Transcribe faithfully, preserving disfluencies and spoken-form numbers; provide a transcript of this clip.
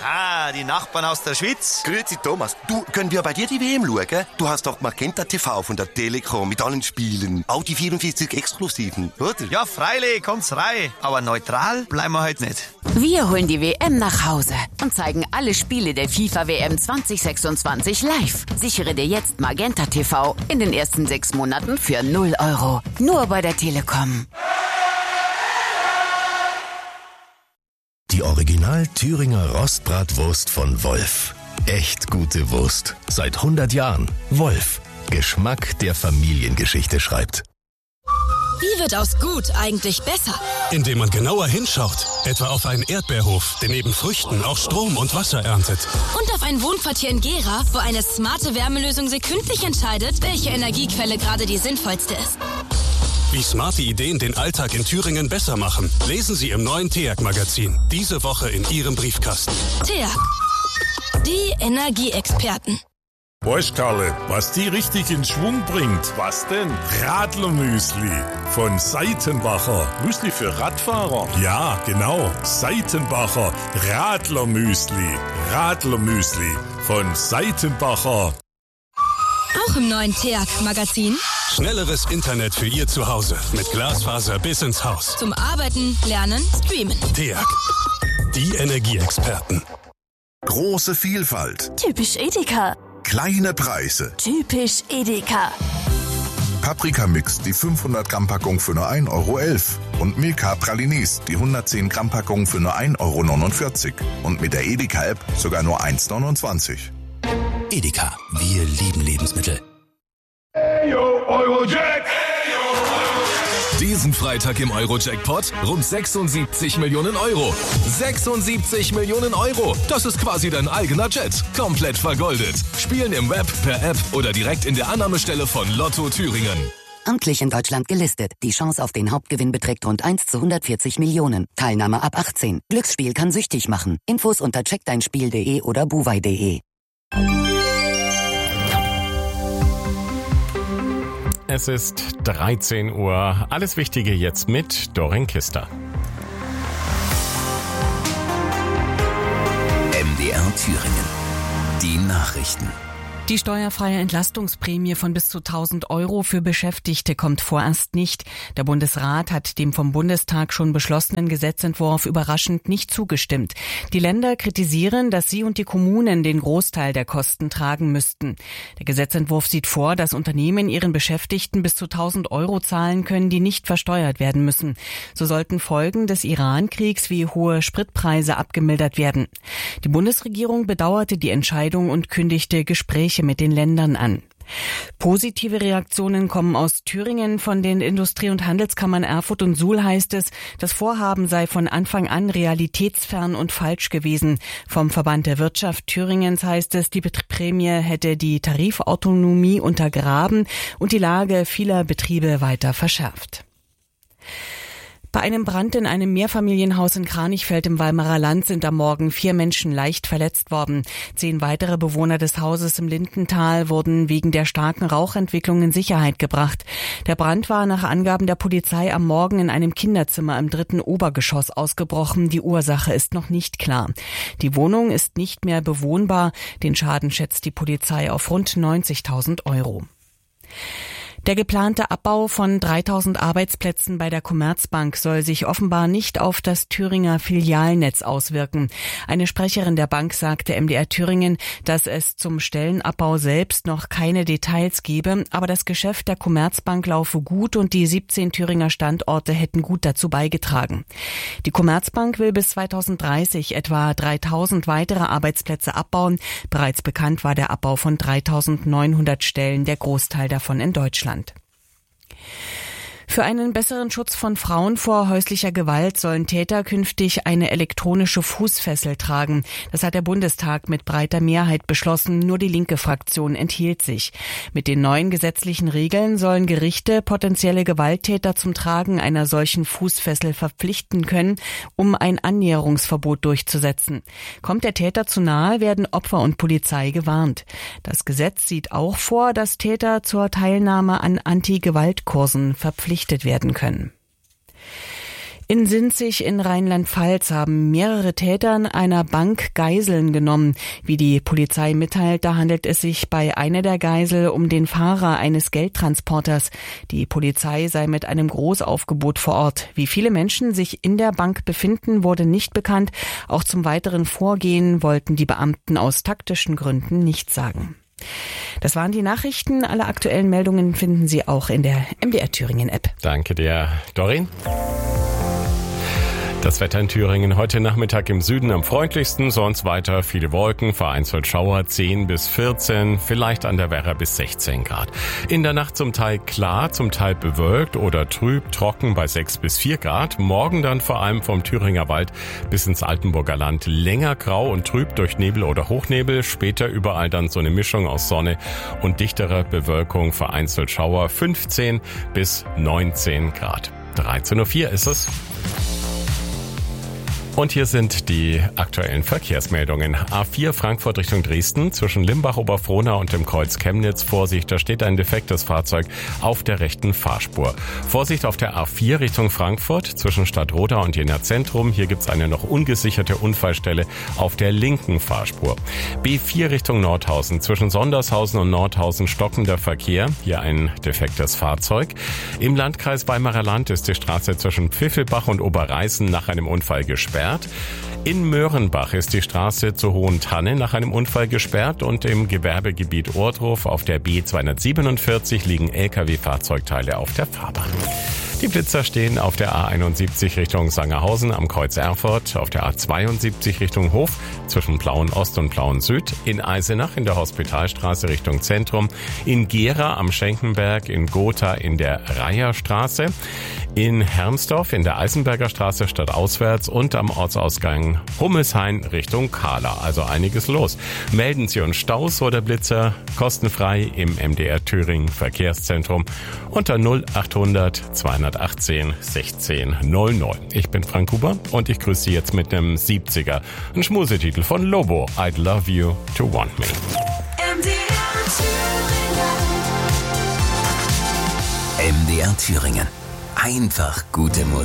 Ah, die Nachbarn aus der Schweiz. Grüezi Thomas, du, können wir bei dir die W M schauen? Du hast doch Magenta T V von der Telekom mit allen Spielen. Auch die vierundvierzig Exklusiven, oder? Ja, freilich, kommt's rein. Aber neutral bleiben wir heute nicht. Wir holen die W M nach Hause und zeigen alle Spiele der FIFA W M zwanzig sechsundzwanzig live. Sichere dir jetzt Magenta T V in den ersten sechs Monaten für null Euro. Nur bei der Telekom. Die Original Thüringer Rostbratwurst von Wolf. Echt gute Wurst. Seit hundert Jahren. Wolf. Geschmack, der Familiengeschichte schreibt. Wie wird aus gut eigentlich besser? Indem man genauer hinschaut. Etwa auf einen Erdbeerhof, der neben Früchten auch Strom und Wasser erntet. Und auf ein Wohnquartier in Gera, wo eine smarte Wärmelösung sekündlich entscheidet, welche Energiequelle gerade die sinnvollste ist. Wie smarte Ideen den Alltag in Thüringen besser machen, lesen Sie im neuen T E A G-Magazin. Diese Woche in Ihrem Briefkasten. T E A G. Die Energieexperten. Weißt Karle, was die richtig in Schwung bringt? Was denn? Radlermüsli von Seitenbacher. Müsli für Radfahrer? Ja, genau. Seitenbacher Radlermüsli. Radlermüsli von Seitenbacher. Auch im neuen T E A G-Magazin. Schnelleres Internet für Ihr Zuhause. Mit Glasfaser bis ins Haus. Zum Arbeiten, Lernen, Streamen. T E A G. Die Energieexperten. Große Vielfalt. Typisch Edeka. Kleine Preise. Typisch Edeka. Paprikamix, die fünfhundert Gramm Packung für nur ein Euro elf. Und Milka Pralinis, die hundertzehn Gramm Packung für nur ein Euro neunundvierzig. Und mit der Edeka-App sogar nur eins neunundzwanzig. Edeka. Wir lieben Lebensmittel. Eyo, Eurojack! Diesen Freitag im Euro-Jackpot rund sechsundsiebzig Millionen Euro. sechsundsiebzig Millionen Euro. Das ist quasi dein eigener Jet. Komplett vergoldet. Spielen im Web, per App oder direkt in der Annahmestelle von Lotto Thüringen. Amtlich in Deutschland gelistet. Die Chance auf den Hauptgewinn beträgt rund eins zu hundertvierzig Millionen. Teilnahme ab achtzehn. Glücksspiel kann süchtig machen. Infos unter check dein spiel punkt de oder buwei punkt de. Es ist dreizehn Uhr. Alles Wichtige jetzt mit Doreen Kister. M D R Thüringen. Die Nachrichten. Die steuerfreie Entlastungsprämie von bis zu tausend Euro für Beschäftigte kommt vorerst nicht. Der Bundesrat hat dem vom Bundestag schon beschlossenen Gesetzentwurf überraschend nicht zugestimmt. Die Länder kritisieren, dass sie und die Kommunen den Großteil der Kosten tragen müssten. Der Gesetzentwurf sieht vor, dass Unternehmen ihren Beschäftigten bis zu tausend Euro zahlen können, die nicht versteuert werden müssen. So sollten Folgen des Iran-Kriegs wie hohe Spritpreise abgemildert werden. Die Bundesregierung bedauerte die Entscheidung und kündigte Gespräche mit den Ländern an. Positive Reaktionen kommen aus Thüringen. Von den Industrie- und Handelskammern Erfurt und Suhl heißt es, das Vorhaben sei von Anfang an realitätsfern und falsch gewesen. Vom Verband der Wirtschaft Thüringens heißt es, die Prämie hätte die Tarifautonomie untergraben und die Lage vieler Betriebe weiter verschärft. Bei einem Brand in einem Mehrfamilienhaus in Kranichfeld im Weimarer Land sind am Morgen vier Menschen leicht verletzt worden. Zehn weitere Bewohner des Hauses im Lindental wurden wegen der starken Rauchentwicklung in Sicherheit gebracht. Der Brand war nach Angaben der Polizei am Morgen in einem Kinderzimmer im dritten Obergeschoss ausgebrochen. Die Ursache ist noch nicht klar. Die Wohnung ist nicht mehr bewohnbar. Den Schaden schätzt die Polizei auf rund neunzigtausend Euro. Der geplante Abbau von dreitausend Arbeitsplätzen bei der Commerzbank soll sich offenbar nicht auf das Thüringer Filialnetz auswirken. Eine Sprecherin der Bank sagte M D R Thüringen, dass es zum Stellenabbau selbst noch keine Details gebe, aber das Geschäft der Commerzbank laufe gut und die siebzehn Thüringer Standorte hätten gut dazu beigetragen. Die Commerzbank will bis zweitausenddreißig etwa dreitausend weitere Arbeitsplätze abbauen. Bereits bekannt war der Abbau von dreitausendneunhundert Stellen, der Großteil davon in Deutschland. Für einen besseren Schutz von Frauen vor häuslicher Gewalt sollen Täter künftig eine elektronische Fußfessel tragen. Das hat der Bundestag mit breiter Mehrheit beschlossen, nur die linke Fraktion enthielt sich. Mit den neuen gesetzlichen Regeln sollen Gerichte potenzielle Gewalttäter zum Tragen einer solchen Fußfessel verpflichten können, um ein Annäherungsverbot durchzusetzen. Kommt der Täter zu nahe, werden Opfer und Polizei gewarnt. Das Gesetz sieht auch vor, dass Täter zur Teilnahme an Anti-Gewalt-Kursen verpflichtet werden können. In Sinzig in Rheinland-Pfalz haben mehrere Täter einer Bank Geiseln genommen. Wie die Polizei mitteilt, da handelt es sich bei einer der Geisel um den Fahrer eines Geldtransporters. Die Polizei sei mit einem Großaufgebot vor Ort. Wie viele Menschen sich in der Bank befinden, wurde nicht bekannt. Auch zum weiteren Vorgehen wollten die Beamten aus taktischen Gründen nichts sagen. Das waren die Nachrichten. Alle aktuellen Meldungen finden Sie auch in der M D R Thüringen App. Danke dir, Doreen. Das Wetter in Thüringen heute Nachmittag im Süden am freundlichsten, sonst weiter viele Wolken, vereinzelt Schauer zehn bis vierzehn, vielleicht an der Werra bis sechzehn Grad. In der Nacht zum Teil klar, zum Teil bewölkt oder trüb, trocken bei sechs bis vier Grad. Morgen dann vor allem vom Thüringer Wald bis ins Altenburger Land länger grau und trüb durch Nebel oder Hochnebel. Später überall dann so eine Mischung aus Sonne und dichterer Bewölkung, vereinzelt Schauer fünfzehn bis neunzehn Grad. dreizehn Uhr vier ist es. Und hier sind die aktuellen Verkehrsmeldungen. A vier Frankfurt Richtung Dresden zwischen Limbach-Oberfrohna und dem Kreuz Chemnitz. Vorsicht, da steht ein defektes Fahrzeug auf der rechten Fahrspur. Vorsicht auf der A vier Richtung Frankfurt zwischen Stadtroda und Jena Zentrum. Hier gibt's eine noch ungesicherte Unfallstelle auf der linken Fahrspur. B vier Richtung Nordhausen zwischen Sondershausen und Nordhausen stockender Verkehr. Hier ein defektes Fahrzeug. Im Landkreis Weimarer Land ist die Straße zwischen Pfiffelbach und Oberreißen nach einem Unfall gesperrt. In Möhrenbach ist die Straße zur Hohen Tanne nach einem Unfall gesperrt und im Gewerbegebiet Ohrdruf auf der B zweihundertsiebenundvierzig liegen L K W-Fahrzeugteile auf der Fahrbahn. Die Blitzer stehen auf der A einundsiebzig Richtung Sangerhausen am Kreuz Erfurt, auf der A zweiundsiebzig Richtung Hof zwischen Plauen Ost und Plauen Süd, in Eisenach in der Hospitalstraße Richtung Zentrum, in Gera am Schenkenberg, in Gotha in der Reiherstraße, in Hermsdorf in der Eisenberger Straße stadtauswärts und am Ortsausgang Hummelshain Richtung Kahla. Also einiges los. Melden Sie uns Staus oder Blitzer kostenfrei im M D R Thüringen Verkehrszentrum unter null achthundert zweihundertachtzehn sechzehn null neun. Ich bin Frank Huber und ich grüße Sie jetzt mit einem siebziger. Ein Schmusetitel von Lobo. I'd love you to want me. M D R Thüringen. M D R Thüringen. Einfach gute Musik.